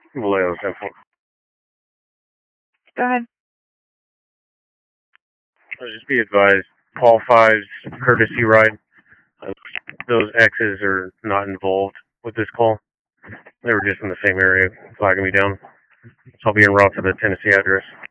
Vallejo Central. Go ahead. Just be advised, Paul 5's courtesy ride. Those X's are not involved with this call. They were just in the same area, flagging me down. So I'll be en route to the Tennessee address.